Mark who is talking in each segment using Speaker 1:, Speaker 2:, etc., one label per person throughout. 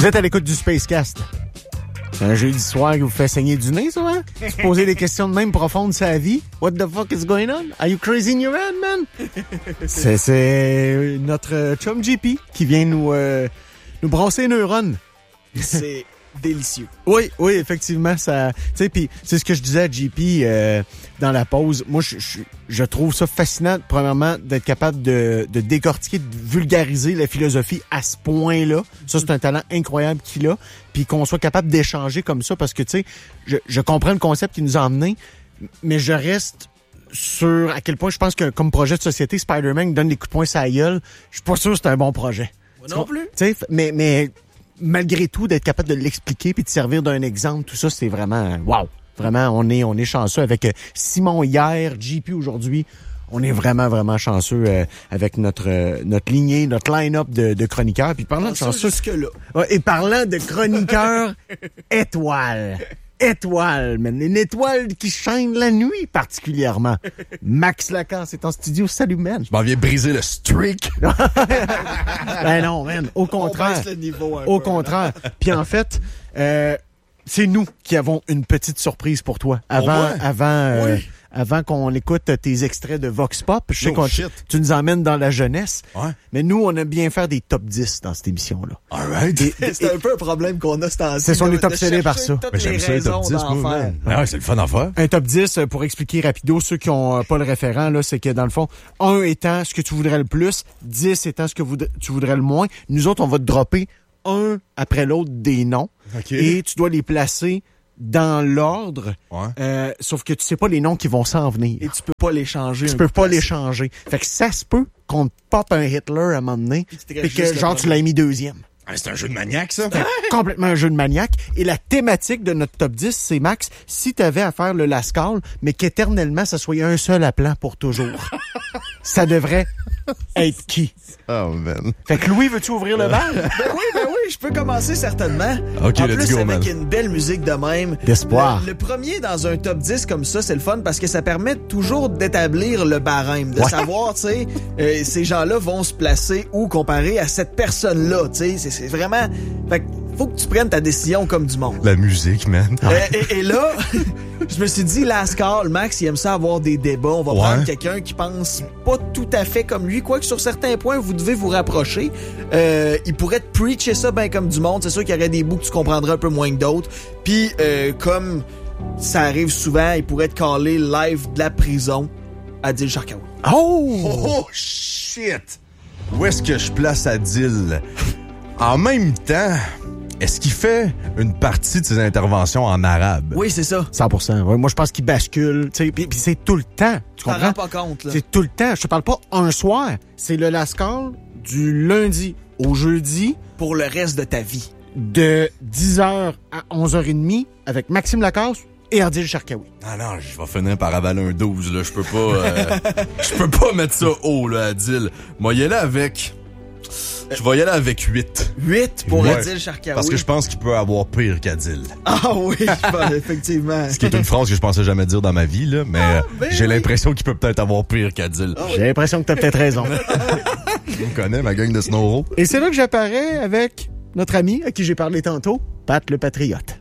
Speaker 1: Vous êtes à l'écoute du Spacecast. C'est un jeudi soir qui vous fait saigner du nez, ça, hein? Se poser des questions de même profondes sur la vie. What the fuck is going on? Are you crazy in your head, man? C'est notre chum JP qui vient nous brasser les neurones.
Speaker 2: C'est délicieux.
Speaker 1: Oui, effectivement, ça, tu sais, puis c'est ce que je disais à JP dans la pause. Moi, je trouve ça fascinant, premièrement, d'être capable de décortiquer, de vulgariser la philosophie à ce point-là. Ça, c'est un talent incroyable qu'il a. Puis qu'on soit capable d'échanger comme ça, parce que, tu sais, je comprends le concept qu'il nous a emmené, mais je reste sur à quel point je pense que comme projet de société, Spider-Man donne des coups de poing sur la gueule. Je suis pas sûr que c'est un bon projet.
Speaker 2: Moi non plus.
Speaker 1: Tu sais, mais malgré tout, d'être capable de l'expliquer puis de servir d'un exemple, tout ça, c'est vraiment wow. Vraiment, on est chanceux avec Simon hier, JP aujourd'hui. On est vraiment chanceux avec notre lignée, notre line-up de chroniqueurs. Puis parlant de chanceux
Speaker 2: jusque-là.
Speaker 1: Ouais, et parlant de chroniqueurs étoile, man. Une étoile qui chaîne la nuit particulièrement. Max Lacasse est en studio. Salut, man.
Speaker 3: Je m'en viens briser le streak.
Speaker 1: Ben non, man. Au contraire.
Speaker 2: On baisse le niveau un
Speaker 1: Au
Speaker 2: peu,
Speaker 1: contraire. Puis en fait, c'est nous qui avons une petite surprise pour toi. Avant qu'on écoute tes extraits de Vox Pop, je sais que tu nous emmènes dans la jeunesse. Ouais. Mais nous, on aime bien faire des top 10 dans cette émission-là.
Speaker 3: All right.
Speaker 2: C'est un peu un problème qu'on a ce temps-ci.
Speaker 1: C'est son est obsédé par ça.
Speaker 3: Mais j'aime ça, les top 10, moi. Ouais, c'est le fun à faire.
Speaker 1: Un top 10, pour expliquer rapido, ceux qui ont pas le référent, là, c'est que dans le fond, 1 étant ce que tu voudrais le plus, 10 étant ce que tu voudrais le moins. Nous autres, on va te dropper un après l'autre des noms. Okay. Et tu dois les placer dans l'ordre, sauf que tu sais pas les noms qui vont s'en venir.
Speaker 2: Et tu peux pas les changer.
Speaker 1: Tu peux pas les changer. Fait que ça se peut qu'on te pop un Hitler à un moment donné, et que genre tu l'as mis deuxième.
Speaker 3: C'est un jeu de maniaque, ça?
Speaker 1: Complètement un jeu de maniaque. Et la thématique de notre top 10, c'est, Max, si t'avais à faire le Lascaux, mais qu'éternellement, ça soit un seul appelant pour toujours. Ça devrait être qui?
Speaker 3: Oh, man.
Speaker 1: Fait que Louis, veux-tu ouvrir le bal?
Speaker 2: Ben oui, je peux commencer certainement.
Speaker 3: OK,
Speaker 2: en
Speaker 3: let's
Speaker 2: plus,
Speaker 3: go,
Speaker 2: avec
Speaker 3: man.
Speaker 2: une belle musique de même.
Speaker 1: D'espoir.
Speaker 2: Le premier dans un top 10 comme ça, c'est le fun parce que ça permet toujours d'établir le barème, de savoir, tu sais, ces gens-là vont se placer où comparé à cette personne-là, tu sais. C'est vraiment... Fait que faut que tu prennes ta décision comme du monde.
Speaker 3: La musique, man.
Speaker 2: Et là, je me suis dit, Lascaux, Max, il aime ça avoir des débats. On va prendre quelqu'un qui pense pas tout à fait comme lui, quoique sur certains points, vous devez vous rapprocher. Il pourrait te preacher ça bien comme du monde. C'est sûr qu'il y aurait des bouts que tu comprendrais un peu moins que d'autres. Puis, comme ça arrive souvent, il pourrait te caller live de la prison Adil Sharkawi.
Speaker 3: Oh, shit! Où est-ce que je place Adil? En même temps... Est-ce qu'il fait une partie de ses interventions en arabe?
Speaker 2: Oui, c'est ça.
Speaker 1: 100%. Ouais, moi, je pense qu'il bascule. Puis c'est tout le temps. Tu comprends?
Speaker 2: T'en rends pas compte, là.
Speaker 1: C'est tout le temps. Je te parle pas un soir. C'est le Lascaux du lundi au jeudi.
Speaker 2: Pour le reste de ta vie.
Speaker 1: De 10h à 11h30 avec Maxime Lacasse et Adil Sharkawi.
Speaker 3: Non, je vais finir par avaler un 12, là. Je peux pas... je peux pas mettre ça haut, là, Adil. Moi, y aller avec... Je vais y aller avec 8.
Speaker 2: 8 pour Adil Sharkawi.
Speaker 3: Parce que je pense qu'il peut avoir pire qu'Adil.
Speaker 2: Ah oui, je pense, effectivement.
Speaker 3: Ce qui est une phrase que je pensais jamais dire dans ma vie, là, mais j'ai l'impression qu'il peut peut-être avoir pire qu'Adil.
Speaker 1: J'ai l'impression que t'as peut-être raison.
Speaker 3: On connaît ma gang de Snowro.
Speaker 1: Et c'est là que j'apparais avec notre ami à qui j'ai parlé tantôt, Pat le Patriote.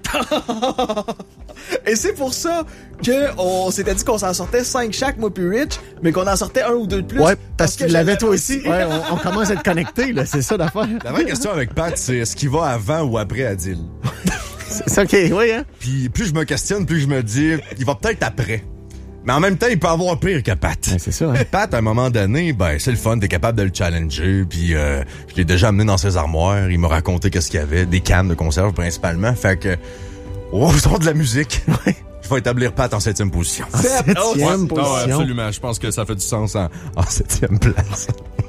Speaker 2: Et c'est pour ça qu'on s'était dit qu'on s'en sortait 5 chaque, moi puis Rich, mais qu'on en sortait 1 ou 2 de plus.
Speaker 1: Ouais, parce que tu l'avais toi aussi. Ouais, on commence à être connectés, là, c'est ça l'affaire.
Speaker 3: La vraie question avec Pat, c'est est-ce qu'il va avant ou après Adil?
Speaker 1: C'est OK, oui, hein?
Speaker 3: Puis plus je me questionne, plus je me dis, il va peut-être après. Mais en même temps, il peut avoir pire que Pat.
Speaker 1: Ouais, c'est ça, hein?
Speaker 3: Pat, à un moment donné, c'est le fun, t'es capable de le challenger, puis je l'ai déjà amené dans ses armoires, il m'a raconté qu'est-ce qu'il y avait, des cannes de conserve principalement, fait que, au son de la musique, je vais établir Pat en 7e position.
Speaker 1: En 7e position?
Speaker 3: Non, absolument, je pense que ça fait du sens en 7e place.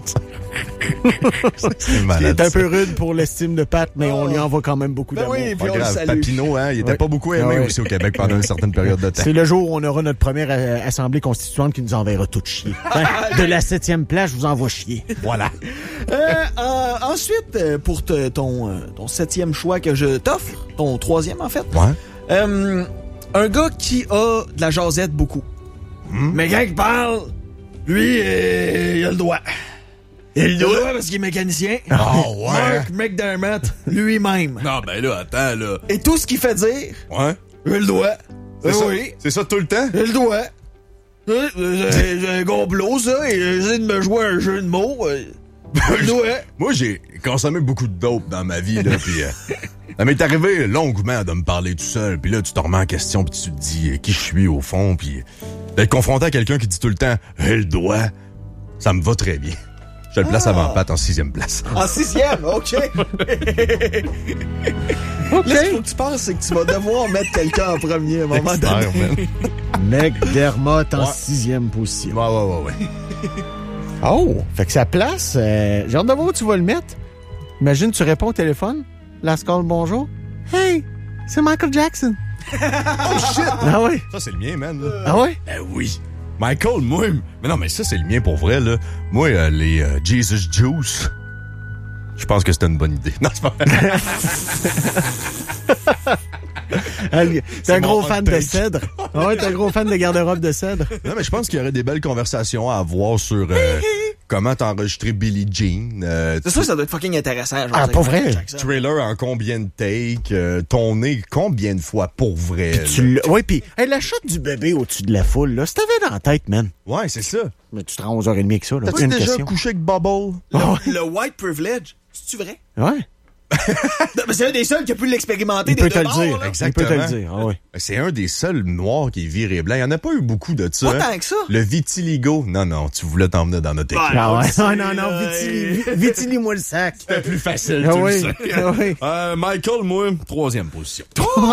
Speaker 1: Il est un peu rude pour l'estime de Pat, mais on lui envoie quand même beaucoup d'amour.
Speaker 2: Oui,
Speaker 3: pas grave. Papineau, il était pas beaucoup aimé aussi au Québec pendant une certaine période de temps.
Speaker 1: C'est le jour où on aura notre première assemblée constituante qui nous enverra tout chier. De la 7e place, je vous envoie chier. Voilà.
Speaker 2: Ensuite, pour ton 7e choix que je t'offre, ton 3e en fait.
Speaker 3: Ouais.
Speaker 2: Un gars qui a de la jasette beaucoup. Mais quand il parle, lui, il a le doigt. Il doit parce qu'il est mécanicien.
Speaker 3: Oh, ouais.
Speaker 2: Mark McDermott, lui-même.
Speaker 3: Non, ben là, attends, là.
Speaker 2: Et tout ce qu'il fait dire,
Speaker 3: Ouais.
Speaker 2: il doit.
Speaker 3: Ça.
Speaker 2: Oui,
Speaker 3: C'est ça tout le temps?
Speaker 2: il doit. J'ai un complot, ça, et j'essaie de me jouer un jeu de mots. Il doit.
Speaker 3: Moi, j'ai consommé beaucoup de dope dans ma vie, là, puis ça m'est arrivé longuement de me parler tout seul, puis là, tu te remets en question, puis tu te dis qui je suis au fond, puis d'être confronté à quelqu'un qui dit tout le temps « il doit », ça me va très bien. Je le place avant Pat en 6e place.
Speaker 2: En 6e, OK.
Speaker 1: OK.
Speaker 2: Là, ce qu'il faut que tu penses, c'est que tu vas devoir mettre quelqu'un en premier à un moment donné.
Speaker 1: McDermott en
Speaker 3: Ouais.
Speaker 1: 6e position.
Speaker 3: Ouais.
Speaker 1: Oh, fait que sa place, j'ai hâte de voir où tu vas le mettre. Imagine, tu réponds au téléphone, last call, bonjour. Hey, c'est Michael Jackson.
Speaker 3: Oh shit!
Speaker 1: Ah ouais?
Speaker 3: Ça, c'est le mien, man. Là.
Speaker 1: Ah ouais?
Speaker 3: Ben oui. Michael, moi... Mais non, mais ça, c'est le mien pour vrai, là. Moi, les Jesus Juice, je pense que c'était une bonne idée. Non, c'est pas vrai.
Speaker 1: T'es un gros
Speaker 3: mon
Speaker 1: fan
Speaker 3: hot
Speaker 1: de
Speaker 3: take.
Speaker 1: cèdre. Ah ouais, t'es un gros fan de garde-robe de cèdre.
Speaker 3: Non, mais je pense qu'il y aurait des belles conversations à avoir sur comment t'enregistrer Billie Jean.
Speaker 2: C'est sûr que ça doit être fucking intéressant. genre,
Speaker 1: Ah,
Speaker 2: avec
Speaker 1: pas
Speaker 2: Michael
Speaker 1: vrai?
Speaker 2: Jackson.
Speaker 3: Trailer en combien de takes, ton nez combien de fois pour vrai. là?
Speaker 1: Oui, puis la shot du bébé au-dessus de la foule, là, si t'avais dans la tête, man.
Speaker 3: Ouais, c'est ça.
Speaker 1: Mais tu te rends 11h30 avec ça, là.
Speaker 3: T'as-tu
Speaker 1: Une
Speaker 3: déjà
Speaker 1: question.
Speaker 3: couché avec Bubble?
Speaker 2: Le white privilege, c'est-tu vrai?
Speaker 1: Ouais.
Speaker 2: Non, mais c'est un des seuls qui a pu l'expérimenter
Speaker 1: Il
Speaker 2: des
Speaker 1: peut te
Speaker 2: deux
Speaker 1: le
Speaker 2: bords,
Speaker 1: dire.
Speaker 2: là.
Speaker 3: Exactement.
Speaker 1: Il peut te le dire. Ah ouais.
Speaker 3: C'est un des seuls noirs qui est viré blanc. Il n'y en a pas eu beaucoup de ça.
Speaker 2: Pas
Speaker 3: hein.
Speaker 2: tant que ça.
Speaker 3: Le vitiligo. Non, tu voulais t'emmener dans notre équipe.
Speaker 1: Ah ouais.
Speaker 2: c'est,
Speaker 1: Non, vitili-moi le sac.
Speaker 3: C'était plus facile,
Speaker 1: Ah oui. Ah oui.
Speaker 3: Michael, moi, 3e position.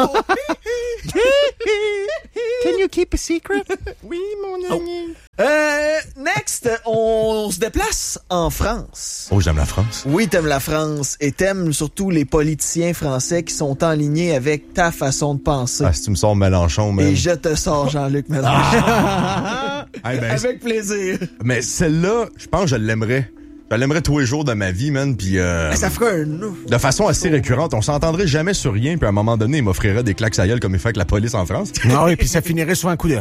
Speaker 1: Can you keep a secret? Oui, mon ami.
Speaker 2: Next, on se déplace en France.
Speaker 3: Oh, j'aime la France.
Speaker 2: Oui, t'aimes la France et t'aimes surtout les politiciens français qui sont en ligne avec ta façon de penser.
Speaker 3: Ah, si tu me sors Mélenchon, même.
Speaker 2: Et je te sors Jean-Luc Mélenchon.
Speaker 3: Hey, ben,
Speaker 2: Avec plaisir.
Speaker 3: mais celle-là, je pense que je l'aimerais. Je l'aimerais tous les jours de ma vie, man. Puis
Speaker 2: Ça fera un ouf.
Speaker 3: de façon assez récurrente, on s'entendrait jamais sur rien. Puis à un moment donné, il m'offrirait des claques à gueule comme il fait avec la police en France.
Speaker 1: Ah oui, puis ça finirait sur un coup de...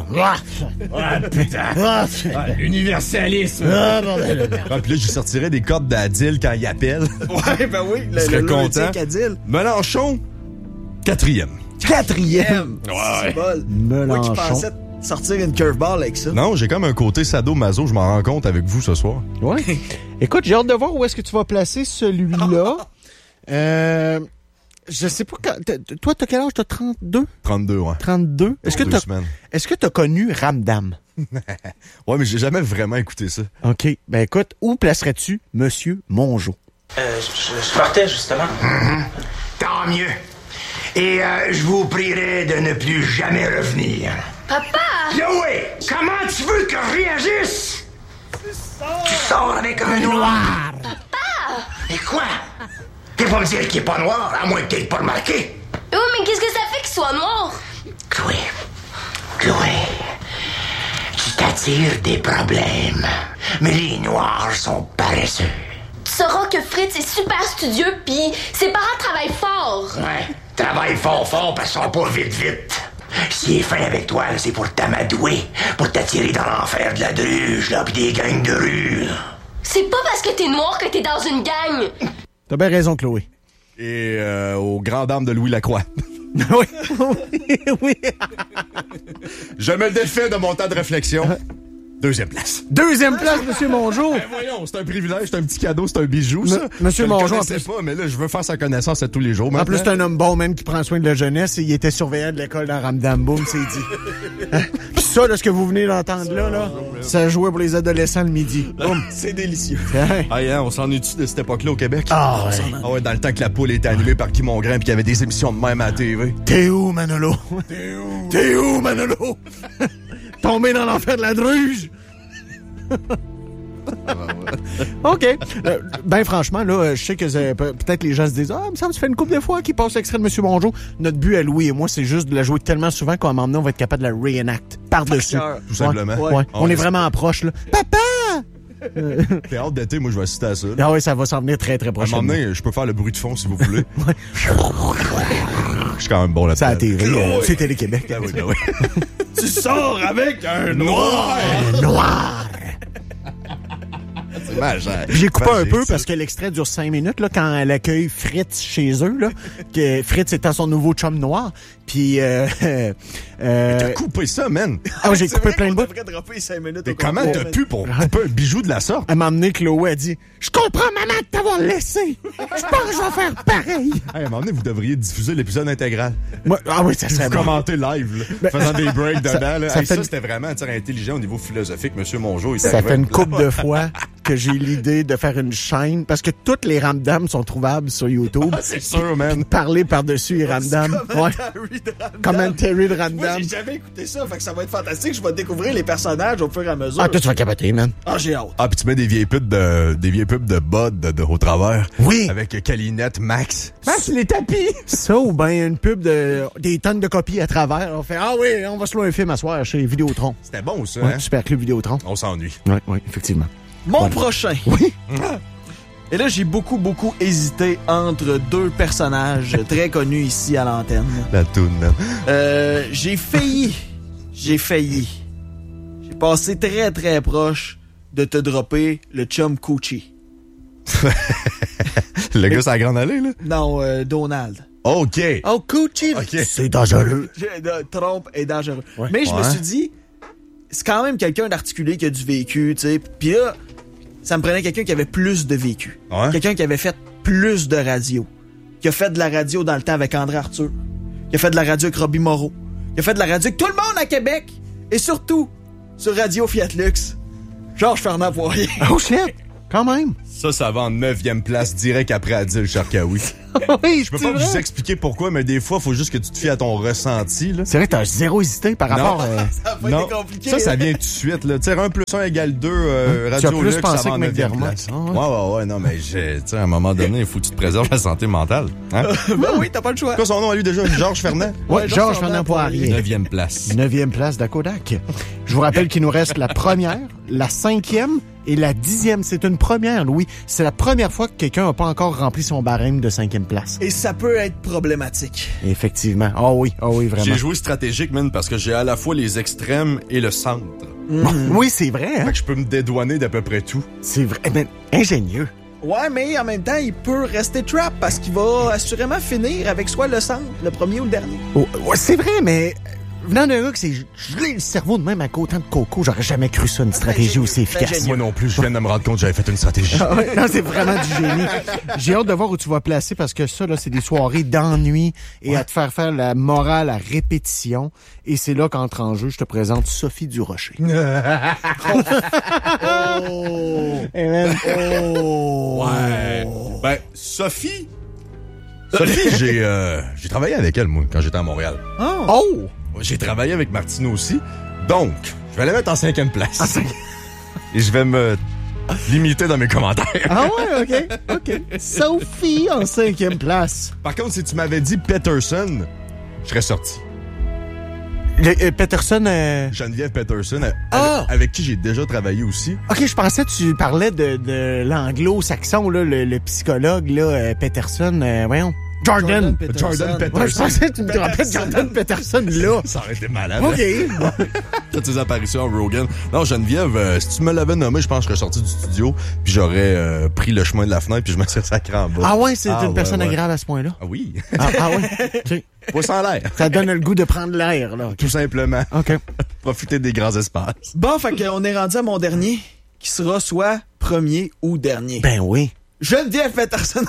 Speaker 3: L'universalisme. Ah, puis là, je sortirais des cordes d'Adil quand il appelle.
Speaker 2: Ouais, ben oui.
Speaker 3: Je serais content.
Speaker 2: Cadil.
Speaker 3: Mélenchon, 4e.
Speaker 2: 4e.
Speaker 3: Ouais.
Speaker 2: C'est bol. Moi qui
Speaker 1: Mélenchon.
Speaker 2: pensais sortir une curveball avec ça.
Speaker 3: Non, j'ai comme un côté sado-maso, je m'en rends compte avec vous ce soir.
Speaker 1: Ouais. Écoute, j'ai hâte de voir où est-ce que tu vas placer celui-là. Je sais pas quand... Toi, t'as quel âge? T'as 32?
Speaker 3: 32, ouais.
Speaker 1: 32?
Speaker 3: Deux semaines.
Speaker 1: Est-ce que t'as connu Ramdam?
Speaker 3: Ouais, mais j'ai jamais vraiment écouté ça.
Speaker 1: OK. Ben écoute, où placerais-tu Monsieur Mongeau?
Speaker 4: Je partais, justement.
Speaker 5: Tant mieux. Et je vous prierai de ne plus jamais revenir.
Speaker 6: Papa!
Speaker 5: Chloé, comment tu veux que je réagisse? Tu sors avec un noir.
Speaker 6: Papa!
Speaker 5: Et quoi? Tu vas me dire qu'il est pas noir, à moins que t'aies pas remarqué.
Speaker 6: Oui, mais qu'est-ce que ça fait qu'il soit noir?
Speaker 5: Chloé, tu t'attires des problèmes. Mais les noirs sont paresseux.
Speaker 6: Tu sauras que Fritz est super studieux, pis ses parents travaillent fort.
Speaker 5: Ouais, travaille fort parce qu'ils sont pas vite. S'il est fin avec toi, là, c'est pour t'amadouer, pour t'attirer dans l'enfer de la druge, là, pis des gangs de rue.
Speaker 6: C'est pas parce que t'es noir que t'es dans une gang.
Speaker 1: T'as bien raison, Chloé.
Speaker 3: Et aux grandes dames de Louis Lacroix.
Speaker 1: Oui. Oui.
Speaker 3: Je me défais de mon temps de réflexion. 2e place.
Speaker 1: 2e place, Monsieur Mongeau.
Speaker 3: Ben voyons, c'est un privilège, c'est un petit cadeau, c'est un bijou, ça.
Speaker 1: Monsieur
Speaker 3: Je le
Speaker 1: Mongeau, en
Speaker 3: connaissais
Speaker 1: plus-
Speaker 3: pas, mais là, je veux faire sa connaissance à tous les jours.
Speaker 1: En
Speaker 3: maintenant.
Speaker 1: plus, c'est un homme bon, même, qui prend soin de la jeunesse et il était surveillant de l'école dans Ramdam. Boum, c'est dit. Hein? Puis ça, là, ce que vous venez d'entendre là, ça jouait pour les adolescents le midi. Boum.
Speaker 2: C'est délicieux.
Speaker 1: Hein?
Speaker 3: Ah, hein, on s'ennuie-tu de cette époque-là au Québec?
Speaker 1: Ah, ouais.
Speaker 3: Ah ouais, dans le temps que la poule était animée par Guy Mongrain puis qu'il y avait des émissions de même à la TV.
Speaker 1: T'es où, Manolo? T'es où, Manolo? Tombé dans l'enfer de la druge? OK. Ben franchement, là, je sais que peut-être les gens se disent « Ah, il me semble que ça fait une couple de fois qu'il passe l'extrait de Monsieur Mongeau. » Notre but à Louis et moi, c'est juste de la jouer tellement souvent qu'à un moment donné, on va être capable de la reenact par-dessus.
Speaker 3: Tout simplement.
Speaker 1: Ouais. Ouais.
Speaker 3: Ah
Speaker 1: On
Speaker 3: ouais,
Speaker 1: est vraiment proche, là. Papa!
Speaker 3: Théâtre d'été, moi, je vais assister à ça. là.
Speaker 1: Ah oui, ça va s'en venir très, très
Speaker 3: À un moment
Speaker 1: prochainement.
Speaker 3: donné, je peux faire le bruit de fond si vous voulez. Je suis quand même bon là-dedans.
Speaker 1: Ça a atterri. C'est Télé-Québec.
Speaker 3: Ah oui, ben oui.
Speaker 2: Tu sors avec un noir.
Speaker 1: Noir! J'ai coupé un peu parce que l'extrait dure 5 minutes, là, quand elle accueille Fritz chez eux, là, que Fritz étant son nouveau chum noir. Puis,
Speaker 3: T'as coupé ça, man.
Speaker 1: Ah, j'ai coupé plein de bouts.
Speaker 2: On devrait dropper 5 minutes.
Speaker 3: Mais comment t'as pu pour couper un bijou de la sorte?
Speaker 1: Elle m'a amené Chloé, a dit « Je comprends, maman, de t'avoir laissé. Je pense que je vais faire pareil. »
Speaker 3: Hey, à un moment donné, vous devriez diffuser l'épisode intégral.
Speaker 1: Ah oui, ça serait
Speaker 3: Vous
Speaker 1: bon.
Speaker 3: commentez live, là, faisant des breaks dedans. Là.
Speaker 1: ça
Speaker 3: Hey,
Speaker 1: fait-
Speaker 3: ça, c'était vraiment intelligent au niveau philosophique, Monsieur Mongeau. Il
Speaker 1: Ça
Speaker 3: savait.
Speaker 1: fait une couple de fois que j'ai l'idée de faire une chaîne, parce que toutes les ramdams sont trouvables sur YouTube.
Speaker 3: C'est sûr, man.
Speaker 1: Parler par-dessus les ramdams. Ouais. Commentary de
Speaker 2: Moi,
Speaker 1: random.
Speaker 2: j'ai jamais écouté ça, fait que ça va être fantastique. Je vais découvrir les personnages au fur et à mesure.
Speaker 1: Ah, toi, tu vas capoter, man.
Speaker 2: Ah, j'ai hâte.
Speaker 3: Ah, puis tu mets des vieilles pubs de Bud au travers.
Speaker 1: Oui.
Speaker 3: Avec Calinette, Max.
Speaker 1: Max, les tapis! Ça, ou bien une pub des tonnes de copies à travers. On fait, ah oui, on va se louer un film à soir chez Vidéotron.
Speaker 3: C'était bon, ça,
Speaker 1: Ouais,
Speaker 3: hein?
Speaker 1: Super Club Vidéotron.
Speaker 3: On s'ennuie.
Speaker 1: Oui, effectivement.
Speaker 2: Mon
Speaker 1: Ouais.
Speaker 2: prochain.
Speaker 1: Oui.
Speaker 2: Et là, j'ai beaucoup hésité entre deux personnages très connus ici à l'antenne.
Speaker 3: La toune, man.
Speaker 2: J'ai failli. J'ai passé très proche de te dropper le chum Coochie.
Speaker 3: Le gars, c'est la grande allée, là?
Speaker 2: Non, Donald.
Speaker 3: OK.
Speaker 2: Oh, Coochie!
Speaker 3: OK.
Speaker 1: C'est dangereux.
Speaker 2: Trompe est dangereux.
Speaker 1: Ouais.
Speaker 2: Mais je me
Speaker 3: Ouais.
Speaker 2: suis dit, c'est quand même quelqu'un d'articulé qui a du vécu, tu sais. Puis là, ça me prenait quelqu'un qui avait plus de vécu.
Speaker 3: Ouais.
Speaker 2: Quelqu'un qui avait fait plus de radio. Qui a fait de la radio dans le temps avec André Arthur. Qui a fait de la radio avec Robbie Moreau. Qui a fait de la radio avec tout le monde à Québec. Et surtout, sur Radio Fiat Lux. Georges Fernand Poirier.
Speaker 1: Oh shit! Quand même.
Speaker 3: Ça va en 9e place, direct après Adil Sharkawi.
Speaker 1: Oui,
Speaker 3: Je peux pas vous expliquer pourquoi, mais des fois, faut juste que tu te fies à ton ressenti, là.
Speaker 1: C'est vrai, t'as zéro hésité par rapport...
Speaker 2: Ça a pas été compliqué.
Speaker 3: Ça vient tout de suite, là. Tu sais, 1 + 1 égale 2,
Speaker 1: tu as
Speaker 3: Radio
Speaker 1: plus
Speaker 3: Lux,
Speaker 1: pensé
Speaker 3: ça va en
Speaker 1: que
Speaker 3: 9e
Speaker 1: McDermott.
Speaker 3: place.
Speaker 1: Ah ouais.
Speaker 3: Ouais, non, mais tu sais, à un moment donné, il faut que tu te préserves la santé mentale. Hein?
Speaker 2: Ben oui, t'as pas le choix.
Speaker 3: C'est quoi son nom à lui déjà? Georges Fernand?
Speaker 1: Ouais, Georges Fernand Poirier.
Speaker 3: 9e place.
Speaker 1: 9e place d'Akodak. Je vous rappelle qu'il nous reste la première, la 5e et la 10e. C'est une première, Louis. C'est la première fois que quelqu'un n'a pas encore rempli son barème de 5e place.
Speaker 2: Et ça peut être problématique.
Speaker 1: Effectivement. Ah oui, vraiment.
Speaker 3: J'ai joué stratégique, man, parce que j'ai à la fois les extrêmes et le centre.
Speaker 1: Oui, c'est vrai. Hein?
Speaker 3: Fait que je peux me dédouaner d'à peu près tout.
Speaker 1: C'est vrai. Ben, ingénieux.
Speaker 2: Ouais, mais en même temps, il peut rester trap parce qu'il va assurément finir avec soit le centre, le premier ou le dernier.
Speaker 1: Oh, ouais, c'est vrai, mais venant d'un gars qui s'est gelé le cerveau de même à autant de coco, j'aurais jamais cru ça, une stratégie
Speaker 2: génieux,
Speaker 1: aussi efficace.
Speaker 2: génieux.
Speaker 3: Moi non plus, je viens de me rendre compte que j'avais fait une stratégie.
Speaker 1: Ah ouais, non, c'est vraiment du génie. J'ai hâte de voir où tu vas placer parce que ça, là, c'est des soirées d'ennui et à te faire la morale à répétition. Et c'est là qu'entre en jeu, je te présente Sophie Durocher.
Speaker 2: Oh!
Speaker 1: Eh man.
Speaker 2: Oh!
Speaker 3: Ouais. Ben, Sophie, j'ai travaillé avec elle, moi, quand j'étais à Montréal.
Speaker 1: Oh!
Speaker 3: J'ai travaillé avec Martino aussi. Donc, je vais la mettre en 5e place. Et je vais me limiter dans mes commentaires.
Speaker 1: Ah ouais, OK. Sophie en 5e place.
Speaker 3: Par contre, si tu m'avais dit Peterson, je serais sorti.
Speaker 1: Peterson...
Speaker 3: Geneviève Peterson,
Speaker 1: Ah!
Speaker 3: avec qui j'ai déjà travaillé aussi.
Speaker 1: OK, je pensais que tu parlais de l'anglo-saxon, là, le psychologue, là, Peterson, voyons. Jordan
Speaker 3: Jordan Peterson.
Speaker 1: Ouais, je pensais que tu me rappelles Jordan Peterson, là.
Speaker 3: Ça aurait été malade.
Speaker 1: OK.
Speaker 3: Toutes ses apparitions à Rogan. Non, Geneviève, si tu me l'avais nommé, je pense que je serais sorti du studio, puis j'aurais pris le chemin de la fenêtre, puis je me serais sacré en bas.
Speaker 1: Ah ouais, c'est une
Speaker 3: ouais,
Speaker 1: personne
Speaker 3: ouais.
Speaker 1: agréable à ce point-là.
Speaker 3: Ah oui.
Speaker 1: Ah ouais. OK.
Speaker 3: Pouce en l'air.
Speaker 1: Ça donne le goût de prendre l'air, là.
Speaker 3: Tout simplement.
Speaker 1: OK.
Speaker 3: Profiter des grands espaces.
Speaker 2: Bon, fait qu'on est rendu à mon dernier, qui sera soit premier ou dernier.
Speaker 1: Ben oui.
Speaker 2: Geneviève Peterson.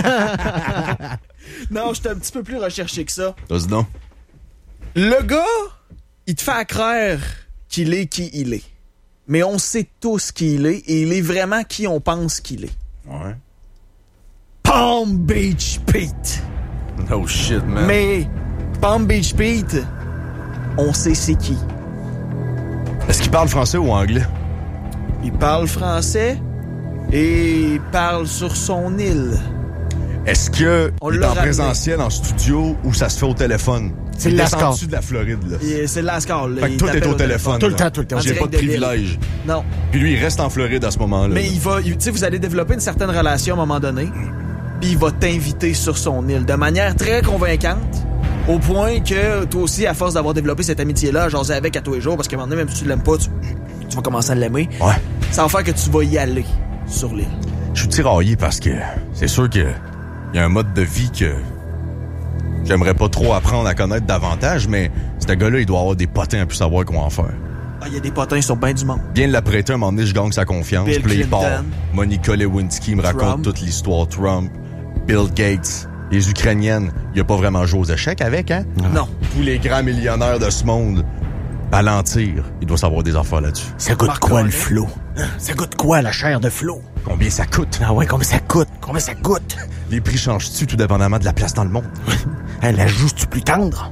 Speaker 2: Non, je suis un petit peu plus recherché que ça.
Speaker 3: Vas-y donc.
Speaker 2: Le gars, il te fait croire qu'il est qui il est. Mais on sait tous qui il est, et il est vraiment qui on pense qu'il est.
Speaker 3: Ouais.
Speaker 2: Palm Beach Pete.
Speaker 3: Oh shit, man.
Speaker 2: Mais Palm Beach Pete, on sait c'est qui.
Speaker 3: Est-ce qu'il parle français ou anglais?
Speaker 2: Il parle français et il parle sur son île.
Speaker 3: Est-ce que
Speaker 2: On
Speaker 3: il est
Speaker 2: l'a
Speaker 3: en
Speaker 2: ramené.
Speaker 3: présentiel, en studio, ou ça se fait au téléphone?
Speaker 1: C'est
Speaker 3: Il est
Speaker 1: Lascar.
Speaker 3: descendu de la Floride, là.
Speaker 2: C'est le Lascar. Là.
Speaker 3: Fait que
Speaker 2: Il
Speaker 3: tout est
Speaker 2: t'appelle
Speaker 3: au téléphone.
Speaker 1: Tout le
Speaker 3: là.
Speaker 1: temps, tout le temps.
Speaker 2: En
Speaker 3: J'ai pas
Speaker 2: direct
Speaker 3: de
Speaker 2: de l'île.
Speaker 3: privilège.
Speaker 2: Non.
Speaker 3: Puis lui, il reste en Floride à ce moment-là.
Speaker 2: Mais il va, tu sais, vous allez développer une certaine relation à un moment donné, puis il va t'inviter sur son île de manière très convaincante, au point que toi aussi, à force d'avoir développé cette amitié-là, jaser avec à tous les jours, parce qu'à un moment donné, même si tu l'aimes pas, tu vas commencer à l'aimer.
Speaker 3: Ouais.
Speaker 2: Ça va faire que tu vas y aller. sur l'île.
Speaker 3: Je suis tiraillé parce que c'est sûr que y a un mode de vie que j'aimerais pas trop apprendre à connaître davantage, mais ce gars-là, il doit avoir des potins à plus savoir comment en faire.
Speaker 2: Ah, il y a des potins sur ben du monde.
Speaker 3: Bien de l'apprêter, un moment donné, je gagne sa confiance.
Speaker 2: Bill
Speaker 3: Puis il
Speaker 2: Clinton.
Speaker 3: part. Monica Lewinsky me raconte
Speaker 2: Trump.
Speaker 3: toute l'histoire. Trump, Bill Gates, les Ukrainiennes. Il a pas vraiment joué aux échecs avec, hein?
Speaker 2: Non.
Speaker 3: Tous les grands millionnaires de ce monde. Palantir, il doit savoir des affaires là-dessus.
Speaker 1: Ça goûte
Speaker 2: Marc
Speaker 1: quoi, le
Speaker 2: Cornet.
Speaker 1: flot? Ça goûte quoi, la chair de flot?
Speaker 3: Combien ça coûte?
Speaker 1: Ah ouais, combien ça coûte? Combien ça coûte?
Speaker 3: Les prix changent-tu tout dépendamment de la place dans le monde?
Speaker 1: La joue-tu plus tendre?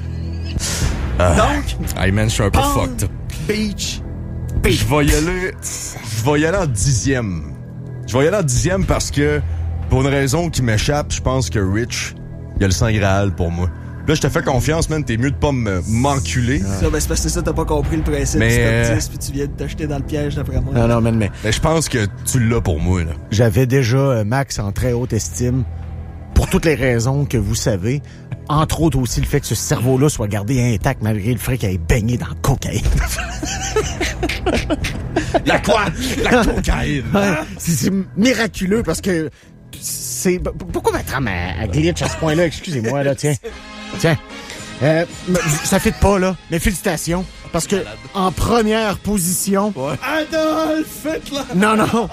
Speaker 2: Donc,
Speaker 3: Hey man, je suis un peu
Speaker 2: Palm
Speaker 3: fucked.
Speaker 2: Beach.
Speaker 3: Je vais y aller en 10e. Je vais y aller en 10e parce que, pour une raison qui m'échappe, je pense que Rich, il a le Saint Graal pour moi. Là, je te fais confiance, man. T'es mieux de pas m'enculer.
Speaker 2: Ça, ben, c'est parce que ça, t'as pas compris le principe
Speaker 3: Mais,
Speaker 2: du top 10, puis tu viens de t'acheter dans le piège, d'après moi.
Speaker 1: Non, man, mais
Speaker 3: Mais je pense que tu l'as pour moi, là.
Speaker 1: j'avais déjà Max en très haute estime pour toutes les raisons que vous savez. Entre autres aussi le fait que ce cerveau-là soit gardé intact malgré le fait qu'il ait baigné dans le cocaïne.
Speaker 3: La quoi? La cocaïne.
Speaker 1: Ouais, c'est miraculeux parce que c'est... Pourquoi ma trame à glitch à ce point-là? Excusez-moi, là, tiens. Ça fit pas, là. Mais félicitations. Parce que en première position...
Speaker 2: Adolphe Hitler!
Speaker 1: Non.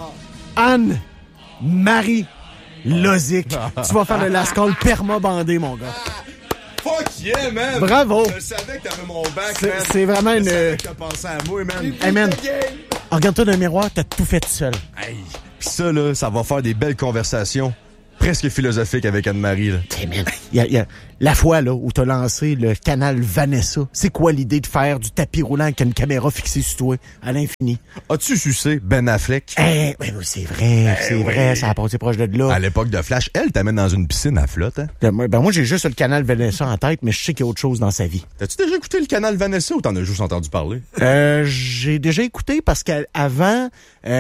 Speaker 1: Anne-Marie Lozic. Tu vas faire le last call perma-bandé, mon gars.
Speaker 3: Fuck yeah, man!
Speaker 1: Bravo.
Speaker 3: Je savais que t'avais mon bac,
Speaker 1: C'est-
Speaker 3: man.
Speaker 1: c'est vraiment
Speaker 3: Je
Speaker 1: une-
Speaker 3: savais que t'as pensé à moi, man.
Speaker 1: Hey, man. Regarde-toi dans le miroir, t'as tout fait tout seul.
Speaker 3: Hey. Pis ça, là, ça va faire des belles conversations presque philosophiques avec Anne-Marie, là.
Speaker 1: Hey, man, il y a la fois là où t'as lancé le canal Vanessa. C'est quoi l'idée de faire du tapis roulant avec une caméra fixée sur toi à l'infini?
Speaker 3: As-tu sucé Ben Affleck?
Speaker 1: Eh, oui, c'est vrai, ça a passé proche de là.
Speaker 3: À l'époque de Flash, elle t'amène dans une piscine à flotte, hein?
Speaker 1: Moi, j'ai juste le canal Vanessa en tête, mais je sais qu'il y a autre chose dans sa vie.
Speaker 3: T'as-tu déjà écouté le canal Vanessa ou t'en as juste entendu parler?
Speaker 1: J'ai déjà écouté parce qu'avant,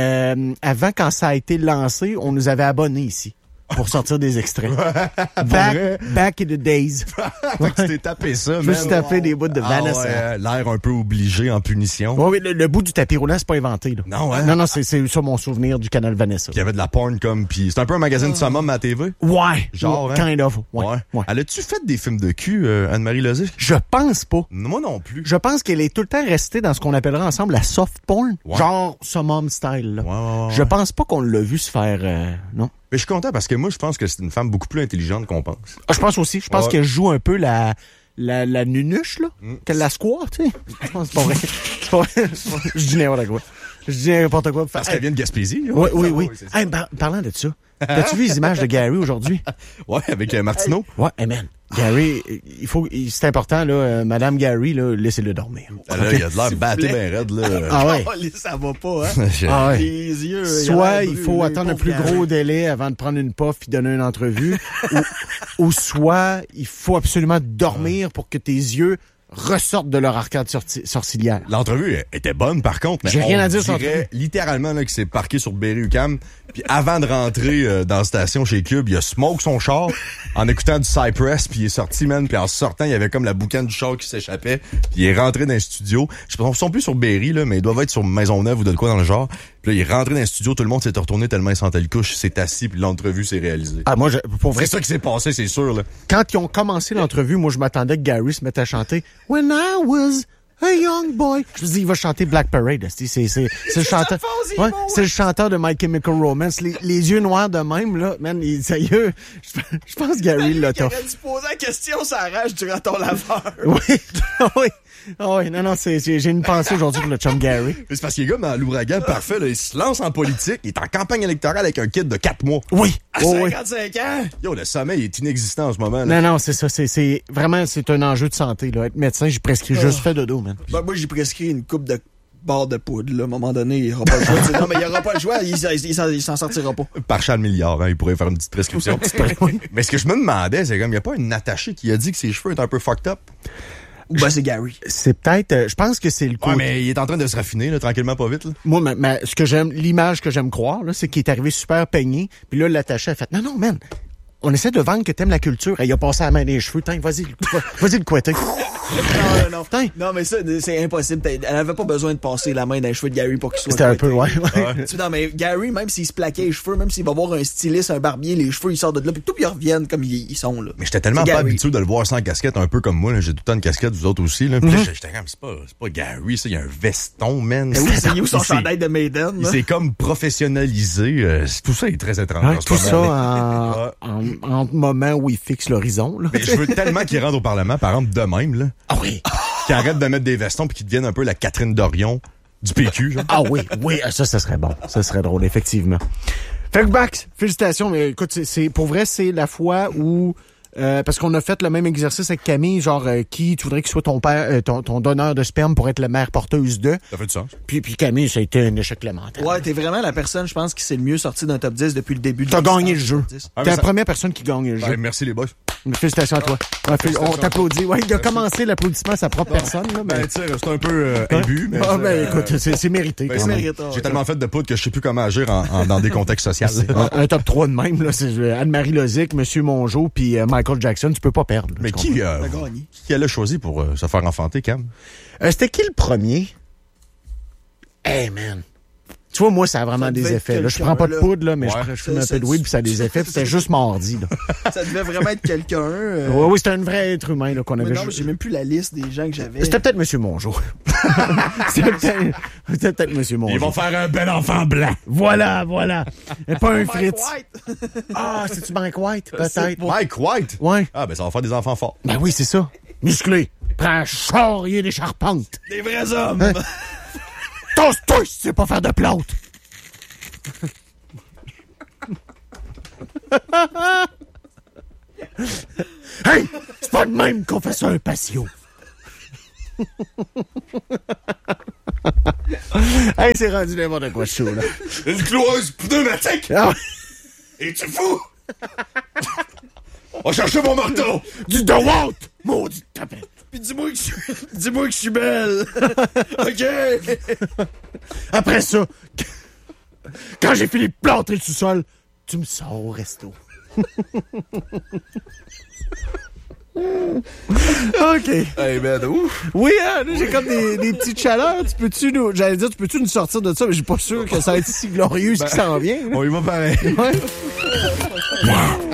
Speaker 1: quand ça a été lancé, on nous avait abonnés ici pour sortir des extraits. Back in the days.
Speaker 3: Fait que tu t'es tapé ça, man.
Speaker 1: Je me suis tapé des bouts de Vanessa.
Speaker 3: Ah ouais, l'air un peu obligé en punition.
Speaker 1: Oui, le bout du tapis roulant, c'est pas inventé, là.
Speaker 3: Non, hein?
Speaker 1: Non, c'est ça mon souvenir du canal Vanessa.
Speaker 3: Il y avait de la porn comme, pis c'est un peu un magazine de summum à la TV.
Speaker 1: Ouais.
Speaker 3: Genre, hein?
Speaker 1: Kind of. Ouais.
Speaker 3: Elle a-tu fait des films de cul, Anne-Marie Lozic?
Speaker 1: Je pense pas.
Speaker 3: Moi non plus.
Speaker 1: Je pense qu'elle est tout le temps restée dans ce qu'on appellera ensemble la soft porn.
Speaker 3: Ouais.
Speaker 1: Genre summum style, là.
Speaker 3: Ouais.
Speaker 1: Je pense pas qu'on l'a vu se faire, non.
Speaker 3: Mais je suis content parce que moi, je pense que c'est une femme beaucoup plus intelligente qu'on pense.
Speaker 1: Ah, je pense aussi. Je pense
Speaker 3: Ouais.
Speaker 1: qu'elle joue un peu la nunuche, là. Qu'elle la squat, tu sais. Je pense que c'est pas vrai. C'est pas vrai. Je dis n'importe quoi. Je dis n'importe quoi.
Speaker 3: Parce qu'elle vient de Gaspésie. là.
Speaker 1: Oui.
Speaker 3: c'est ça.
Speaker 1: Hey, parlant de ça, as-tu vu les images de Gary aujourd'hui?
Speaker 3: Ouais, avec Martineau.
Speaker 1: Ouais, hey man. Gary, c'est important, là, Madame Gary, là, laissez-le dormir.
Speaker 3: Là, il a de l'air batté bien raide, là.
Speaker 1: Ah ouais.
Speaker 2: Oh, ça va pas, hein?
Speaker 1: Ah ouais.
Speaker 2: Les yeux.
Speaker 1: Soit il faut attendre un plus gros délai avant de prendre une puff et donner une entrevue, ou soit il faut absolument dormir pour que tes yeux ressortent de leur arcade sourcilière.
Speaker 3: L'entrevue était bonne, par contre. Mais
Speaker 1: J'ai rien
Speaker 3: on
Speaker 1: à dire sur
Speaker 3: dirait
Speaker 1: l'entrevue.
Speaker 3: littéralement là, qu'il s'est parqué sur Berry-UQAM. Puis avant de rentrer dans la station chez Cube, il a smoke son char en écoutant du Cypress. Puis il est sorti, man. Puis en sortant, il y avait comme la boucane du char qui s'échappait. Puis il est rentré dans le studio. Je pense qu'ils sont plus sur Berry, là, mais ils doivent être sur Maisonneuve ou de quoi dans le genre. Puis là, il est rentré dans le studio. Tout le monde s'est retourné tellement il sentait le couche. Il s'est assis. Puis l'entrevue s'est réalisée.
Speaker 1: Ah, moi, pour vrai,
Speaker 3: C'est ça qui s'est passé, c'est sûr, là.
Speaker 1: quand ils ont commencé l'entrevue, moi, je m'attendais que Gary se mette à chanter « When I was a young boy ». Je me dis, il va chanter Black Parade. C'est le chanteur. Ouais, c'est le chanteur de My Chemical Romance. Les yeux noirs de même, là, man, sérieux. Je pense que Gary l'a
Speaker 2: Tu aurais
Speaker 1: tough.
Speaker 2: dû poser la question, ça rage durant ton laveur.
Speaker 1: Oui. Non, j'ai une pensée aujourd'hui pour le chum Gary.
Speaker 3: Mais c'est parce qu'il est comme dans l'ouragan parfait, là. Il se lance en politique. Il est en campagne électorale avec un kid de 4 mois.
Speaker 1: Oui.
Speaker 2: À
Speaker 1: Oh, oui.
Speaker 2: 55 ans?
Speaker 3: Yo, le sommeil est inexistant en ce moment, là.
Speaker 1: Non, c'est ça. C'est vraiment, c'est un enjeu de santé, là. Être médecin, j'ai prescrit juste fait dodo, man.
Speaker 2: Ben, moi, j'ai prescrit une coupe de barre de poudre, là. À un moment donné, il aura pas le choix. Non, mais il aura pas le choix. Il s'en sortira pas.
Speaker 3: Par Charles Milliard, hein, il pourrait faire une petite prescription. Mais ce que je me demandais, c'est comme, il n'y a pas une attachée qui a dit que ses cheveux étaient un peu fucked up?
Speaker 2: Ben, c'est Gary.
Speaker 1: C'est peut-être, je pense que c'est le coup.
Speaker 3: Ouais, mais il est en train de se raffiner, là, tranquillement, pas vite, là.
Speaker 1: Moi, ce que j'aime, l'image que j'aime croire, là, c'est qu'il est arrivé super peigné, puis là, l'attaché a fait, non, man, on essaie de vendre que t'aimes la culture. Et il a passé la main dans les cheveux, vas-y le couetter.
Speaker 2: Non. Non, mais ça, c'est impossible. Elle avait pas besoin de passer la main dans les cheveux de Gary pour qu'il soit
Speaker 1: C'était un peu, ouais.
Speaker 2: Non, mais Gary, même s'il se plaquait les cheveux, même s'il va voir un styliste, un barbier, les cheveux, ils sortent de là, puis tout, ils reviennent comme ils sont, là.
Speaker 3: Mais j'étais tellement pas habitué de le voir sans casquette, un peu comme moi, là. J'ai tout le temps une casquette, vous autres aussi, là. Puis j'étais comme, c'est pas Gary, ça, il y a un veston, man.
Speaker 2: Oui, c'est où son chandail de Maiden,
Speaker 3: il s'est comme professionnalisé. Tout ça est très étrange.
Speaker 1: Ouais, tout ça en moment où il fixe l'horizon, là.
Speaker 3: Mais je veux tellement qu'il rentre au Parlement, par exemple, de même, là.
Speaker 1: Ah oui.
Speaker 3: Qu'il arrête de mettre des vestons puis qu'il devienne un peu la Catherine Dorion du PQ, genre.
Speaker 1: Ah oui, ça serait bon. Ça serait drôle, effectivement. Fait que Max, félicitations, mais écoute, c'est pour vrai, c'est la fois où parce qu'on a fait le même exercice avec Camille, genre qui tu voudrais qu'il soit ton père, ton donneur de sperme pour être la mère porteuse de.
Speaker 3: Ça fait du sens.
Speaker 1: Puis Camille, ça a été un échec lamentable.
Speaker 2: Ouais, t'es vraiment la personne, je pense, qui s'est le mieux sorti d'un top 10 depuis le début de
Speaker 1: T'as gagné le jeu.
Speaker 3: Ah,
Speaker 1: T'es la première personne qui gagne le jeu.
Speaker 3: Ouais, merci les boys.
Speaker 1: Félicitations à toi. Ouais, on t'applaudit. Ouais, il a commencé l'applaudissement à sa propre personne, là, mais...
Speaker 3: Ben, tu sais, c'est un peu imbu, mais...
Speaker 1: Ah, ben, écoute, c'est mérité.
Speaker 3: Ben,
Speaker 1: quand même.
Speaker 3: j'ai tellement fait de poudre que je sais plus comment agir dans des contextes sociaux.
Speaker 1: Un top 3 de même, là, c'est Anne-Marie Lozic, Monsieur Mongeau, puis Michael Jackson, tu peux pas perdre. Là,
Speaker 3: mais qui elle a choisi pour se faire enfanter, Cam?
Speaker 1: C'était qui le premier? Hey, man. Tu vois, moi, ça a vraiment des effets. Là, je prends pas de poudre, là, mais je fume un peu de weed, puis ça a des effets, puis c'était juste mardi. Là.
Speaker 2: Ça devait vraiment être quelqu'un.
Speaker 1: Oui, c'était un vrai être humain là, qu'on avait.
Speaker 2: Non, j'ai même plus la liste des gens que j'avais.
Speaker 1: C'était peut-être Monsieur Mongeau. C'était peut-être Monsieur Mongeau.
Speaker 3: Ils vont faire un bel enfant blanc.
Speaker 1: Voilà. Et pas un Fritz.
Speaker 2: White.
Speaker 1: Ah, c'est-tu Mike White? Peut-être.
Speaker 3: Mike White?
Speaker 1: Ouais.
Speaker 3: Ah, ben ça va faire des enfants forts.
Speaker 1: Ben oui, c'est ça. Musclé. Prends un charrier des charpentes.
Speaker 2: Des vrais hommes.
Speaker 1: Hein? Tosse-toi, si tu sais pas faire de plante. Hey, c'est pas de même qu'on fait ça un patio. Hey, c'est rendu n'importe quoi chaud, là.
Speaker 3: Une cloueuse pneumatique?
Speaker 1: Ah,
Speaker 3: Es-tu fou? On va chercher mon marteau!
Speaker 1: du DeWalt, maudit tapette.
Speaker 2: Puis dis-moi que je suis belle. OK.
Speaker 1: Après ça, quand j'ai fini de planter le sous-sol, tu me sors au resto. OK.
Speaker 3: Hey, man, ouf!
Speaker 1: Oui, hein, là, j'ai comme des petites chaleurs. Tu peux-tu nous sortir de ça? Mais je suis pas sûr que ça va être si glorieux ce qui s'en vient.
Speaker 3: On y va pareil.
Speaker 1: Ouais.